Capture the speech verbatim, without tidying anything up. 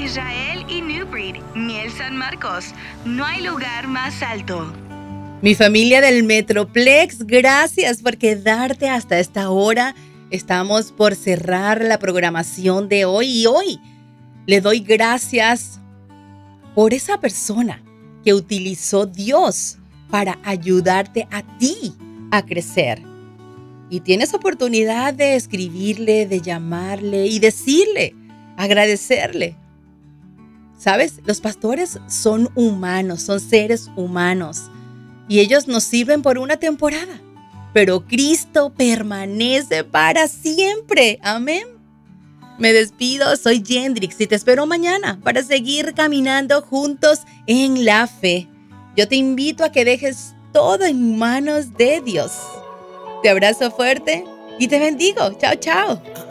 Israel y Newbreed, Miel San Marcos. No hay lugar más alto. Mi familia del Metroplex, gracias por quedarte hasta esta hora. Estamos por cerrar la programación de hoy y hoy le doy gracias por esa persona que utilizó Dios para ayudarte a ti a crecer. Y tienes oportunidad de escribirle, de llamarle y decirle, agradecerle. ¿Sabes? Los pastores son humanos, son seres humanos. Y ellos nos sirven por una temporada. Pero Cristo permanece para siempre. Amén. Me despido, soy Yendrix y te espero mañana para seguir caminando juntos en la fe. Yo te invito a que dejes todo en manos de Dios. Te abrazo fuerte y te bendigo. Chao, chao.